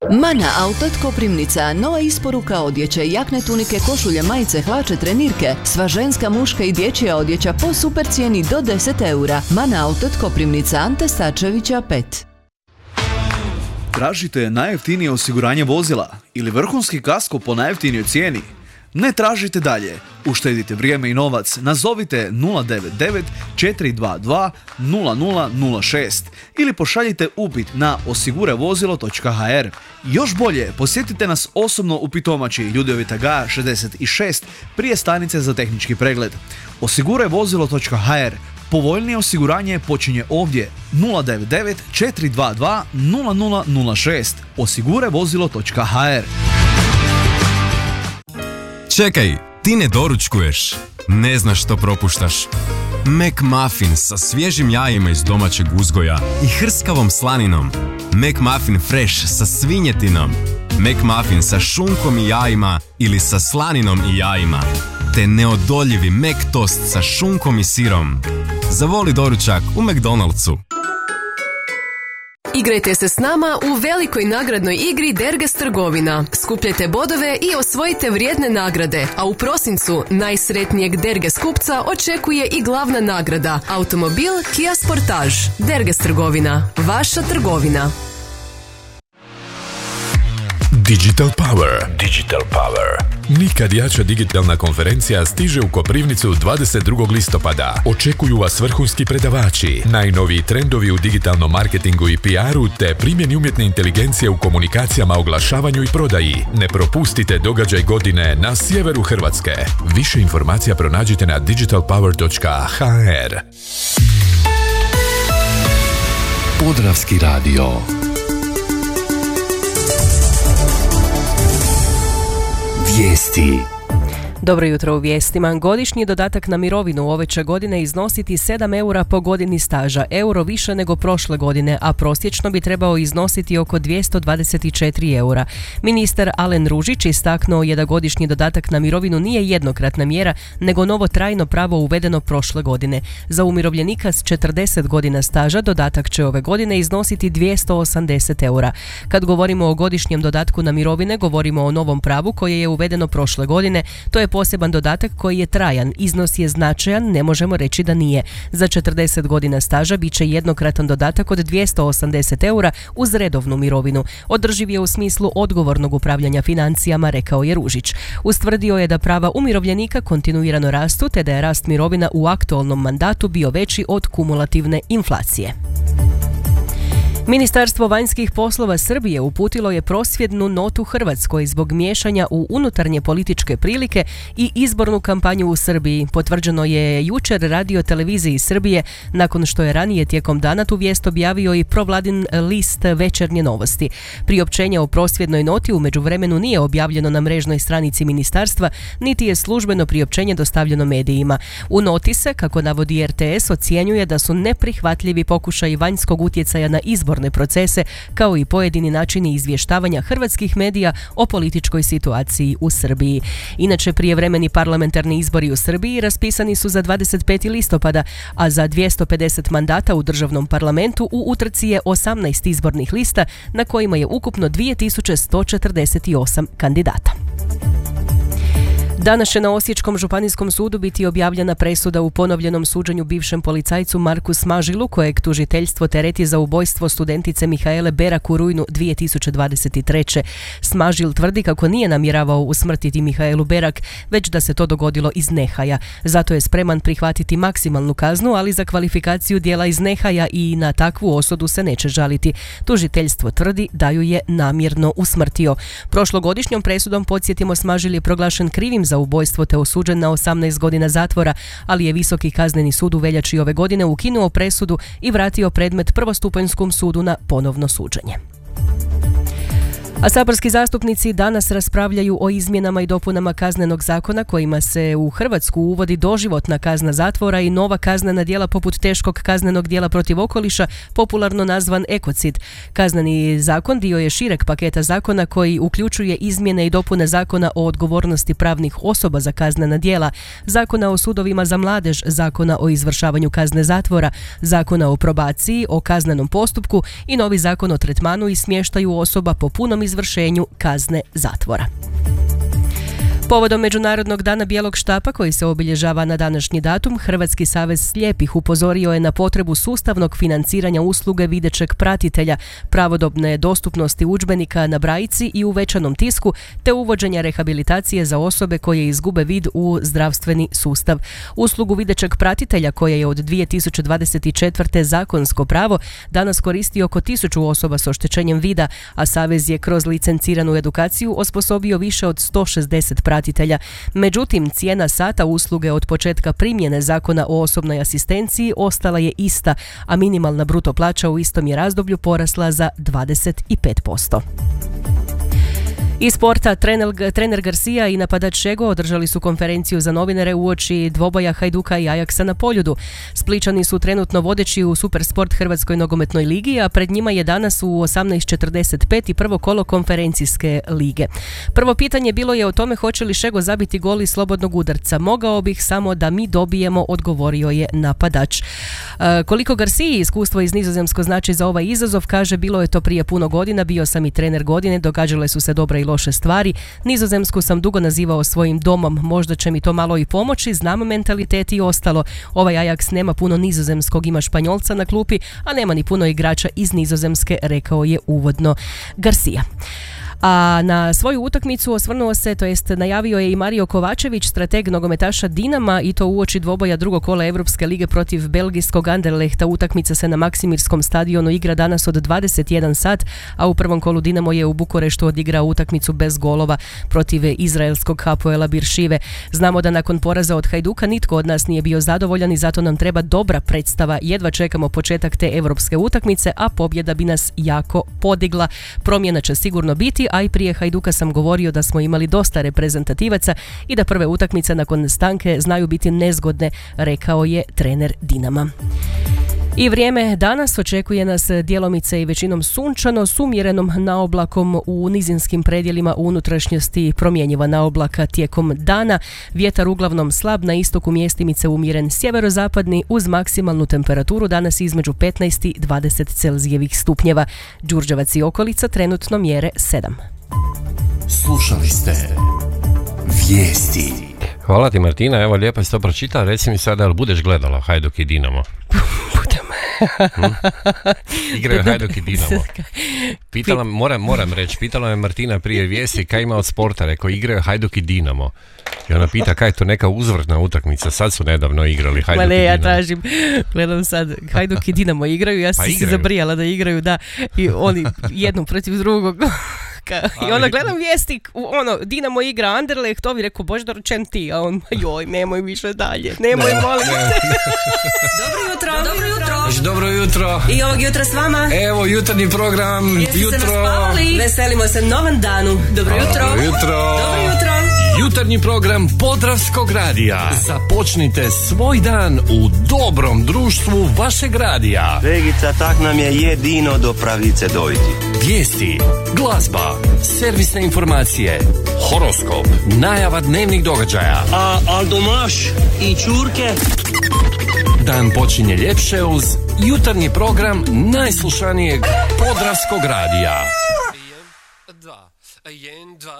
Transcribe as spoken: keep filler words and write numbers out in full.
Mana Autot Koprivnica, nova isporuka odjeće, jakne, tunike, košulje, majice, hlače, trenirke, sva ženska, muška i dječja odjeća po super cijeni do deset eura. Mana Autot Koprivnica, Ante Starčevića pet. Tražite najjeftinije osiguranje vozila ili vrhunski kasko po najjeftinijoj cijeni? Ne tražite dalje, uštedite vrijeme i novac, nazovite nula devet devet četiri dva dva nula nula nula šest ili pošaljite upit na osigurevozilo točka ha er. Još bolje, posjetite nas osobno u Pitomači, Ljudevita Gaja šezdeset šest, prije stanice za tehnički pregled. osigurevozilo točka ha er. Povoljnije osiguranje počinje ovdje. nula devet devet četiri dva dva nula nula nula šest. osigurevozilo točka ha er. Čekaj, ti ne doručkuješ, ne znaš što propuštaš. McMuffin sa svježim jajima iz domaćeg uzgoja i hrskavom slaninom. McMuffin Fresh sa svinjetinom. McMuffin sa šunkom i jajima ili sa slaninom i jajima. Te neodoljivi McToast sa šunkom i sirom. Zavoli doručak u McDonald'su. Igrajte se s nama u velikoj nagradnoj igri Derges trgovina. Skupljajte bodove i osvojite vrijedne nagrade, a u prosincu najsretnijeg Derges kupca očekuje i glavna nagrada, automobil Kia Sportage. Derges trgovina, vaša trgovina. Digital Power. Digital Power. Nikad jača digitalna konferencija stiže u Koprivnicu dvadeset drugog listopada. Očekuju vas vrhunski predavači, najnoviji trendovi u digitalnom marketingu i pi aru te primjeni umjetne inteligencije u komunikacijama, oglašavanju i prodaji. Ne propustite događaj godine na sjeveru Hrvatske. Više informacija pronađite na digital power točka ha er. Podravski radio. Vijesti. Dobro jutro u vijestima. Godišnji dodatak na mirovinu ove će godine iznositi sedam eura po godini staža, euro više nego prošle godine, a prosječno bi trebao iznositi oko dvjesto dvadeset četiri eura. Ministar Alen Ružić istaknuo je da godišnji dodatak na mirovinu nije jednokratna mjera, nego novo trajno pravo uvedeno prošle godine. Za umirovljenika s četrdeset godina staža dodatak će ove godine iznositi dvjesto osamdeset eura. Kad govorimo o godišnjem dodatku na mirovine, govorimo o novom pravu koje je uvedeno prošle godine. To je poseban dodatak koji je trajan, iznos je značajan, ne možemo reći da nije. Za četrdeset godina staža bit će jednokratan dodatak od dvjesto osamdeset eura uz redovnu mirovinu. Održiv je u smislu odgovornog upravljanja financijama, rekao je Ružić. Ustvrdio je da prava umirovljenika kontinuirano rastu, te da je rast mirovina u aktualnom mandatu bio veći od kumulativne inflacije. Ministarstvo vanjskih poslova Srbije uputilo je prosvjednu notu Hrvatskoj zbog miješanja u unutarnje političke prilike i izbornu kampanju u Srbiji. Potvrđeno je jučer radio televiziji Srbije nakon što je ranije tijekom dana tu vijest objavio i provladin list Večernje novosti. Priopćenje o prosvjednoj noti u međuvremenu nije objavljeno na mrežnoj stranici ministarstva, niti je službeno priopćenje dostavljeno medijima. U noti se, kako navodi er te es, ocjenjuje da su neprihvatljivi pokušaji vanjskog utjecaja na izbor procese, kao i pojedini načini izvještavanja hrvatskih medija o političkoj situaciji u Srbiji. Inače, prijevremeni parlamentarni izbori u Srbiji raspisani su za dvadeset petog listopada, a za dvjesto pedeset mandata u državnom parlamentu u utrci je osamnaest izbornih lista na kojima je ukupno dvije tisuće sto četrdeset osam kandidata. Danas će na Osječkom županijskom sudu biti objavljena presuda u ponovljenom suđenju bivšem policajcu Marku Smažilu, kojeg tužiteljstvo tereti za ubojstvo studentice Mihaele Berak u rujnu dvije tisuće dvadeset treće. Smažil tvrdi kako nije namjeravao usmrtiti Mihaelu Berak, već da se to dogodilo iz nehaja. Zato je spreman prihvatiti maksimalnu kaznu, ali za kvalifikaciju djela iz nehaja i na takvu osudu se neće žaliti. Tužiteljstvo tvrdi da ju je namjerno usmrtio. Prošlogodišnjom presudom, podsjetimo, Smažil je proglašen krivim za ubojstvo te osuđen na osamnaest godina zatvora, ali je Visoki kazneni sud u veljači ove godine ukinuo presudu i vratio predmet prvostupanjskom sudu na ponovno suđenje. A saborski zastupnici danas raspravljaju o izmjenama i dopunama Kaznenog zakona kojima se u Hrvatsku uvodi doživotna kazna zatvora i nova kaznena djela poput teškog kaznenog djela protiv okoliša, popularno nazvan ekocid. Kazneni zakon dio je šireg paketa zakona koji uključuje izmjene i dopune Zakona o odgovornosti pravnih osoba za kaznena djela, Zakona o sudovima za mladež, Zakona o izvršavanju kazne zatvora, Zakona o probaciji, o kaznenom postupku i novi Zakon o tretmanu i smještaju osoba po punom izvršenju kazne zatvora. Povodom Međunarodnog dana bijelog štapa koji se obilježava na današnji datum, Hrvatski savez slijepih upozorio je na potrebu sustavnog financiranja usluge videćeg pratitelja, pravodobne dostupnosti udžbenika na brajici i uvećanom tisku, te uvođenja rehabilitacije za osobe koje izgube vid u zdravstveni sustav. Uslugu videćeg pratitelja, koja je od dvije tisuće dvadeset četvrte zakonsko pravo, danas koristi oko tisuću osoba s oštećenjem vida, a savez je kroz licenciranu edukaciju osposobio više od sto šezdeset pratitelja. Međutim, cijena sata usluge od početka primjene zakona o osobnoj asistenciji ostala je ista, a minimalna bruto plaća u istom je razdoblju porasla za dvadeset pet posto. Iz sporta, trener, trener Garcia i napadač Šego održali su konferenciju za novinare uoči dvoboja Hajduka i Ajaksa na Poljudu. Spličani su trenutno vodeći u Supersport Hrvatskoj nogometnoj ligi, a pred njima je danas u osamnaest četrdeset pet i prvo kolo konferencijske lige. Prvo pitanje bilo je o tome hoće li Šego zabiti gol iz slobodnog udarca. Mogao bih samo da mi dobijemo, odgovorio je napadač. E, koliko Garciji iskustvo iz Nizozemsko znači za ovaj izazov, kaže, bilo je to prije puno godina, bio sam i trener godine, događale su se dobra i loše stvari. Nizozemsku sam dugo nazivao svojim domom, možda će mi to malo i pomoći, znam mentalitet i ostalo. Ovaj Ajax nema puno nizozemskog, ima Španjolca na klupi, a nema ni puno igrača iz Nizozemske, rekao je uvodno Garcia. A na svoju utakmicu osvrnuo se, to jest najavio je i Mario Kovačević, strateg nogometaša Dinama, i to uoči dvoboja drugog kola Europske lige protiv belgijskog Anderlechta. Utakmica se na Maksimirskom stadionu igra danas od dvadeset jedan sat, a u prvom kolu Dinamo je u Bukureštu odigrao utakmicu bez golova protiv izraelskog Hapoela Biršive. Znamo da nakon poraza od Hajduka nitko od nas nije bio zadovoljan i zato nam treba dobra predstava. Jedva čekamo početak te europske utakmice, a pobjeda bi nas jako podigla. Promjena će sigurno biti, a i prije Hajduka sam govorio da smo imali dosta reprezentativaca i da prve utakmice nakon stanke znaju biti nezgodne, rekao je trener Dinama. I vrijeme danas očekuje nas djelomice i većinom sunčano, s umjerenom naoblakom u nizinskim predjelima, u unutrašnjosti promjenjiva naoblaka tijekom dana. Vjetar uglavnom slab, na istoku mjestimice umjeren sjeverozapadni, uz maksimalnu temperaturu danas između petnaest i dvadeset Celzijevih stupnjeva. Đurđevac i okolica trenutno mjere sedam. Slušali ste vijesti. Hvala ti, Martina, evo lijepo si to pročitala. Reci mi sada, ali budeš gledala Hajduk i Dinamo? Hmm? Igraju Hajduk i Dinamo. Pitala, moram, moram reći, pitala me Martina prije vijesti kaj ima od sporta, rekao igraju Hajduk i Dinamo. I ona pita kaj je to neka uzvrtna utakmica, sad su nedavno igrali Hajduk i Dinamo. Ja tražim, gledam sad, Hajduk i Dinamo igraju, ja sam pa si zabrijala da igraju, da, i oni jednom protiv drugog. I onda gledam vijesti, ono, Dinamo igra Anderlecht, ovi rekao, bož doručen ti, a on, joj, nemoj više dalje, nemoj, ne, molim te. Dobro jutro, dobro jutro. Dobro jutro. I ovog jutra s vama. Evo, jutarnji program, jeste jutro. Se naspavali? Veselimo se novom danu. Dobro jutro. Dobro jutro. Dobro jutro. Jutarnji program Podravskog radija. Započnite svoj dan u dobrom društvu vašeg radija. Vegica, tak nam je jedino do pravice dojti. Vijesti, glazba, servisne informacije, horoskop, najava dnevnih događaja. A Aldomaš i čurke? Dan počinje ljepše uz jutarnji program najslušanijeg Podravskog radija.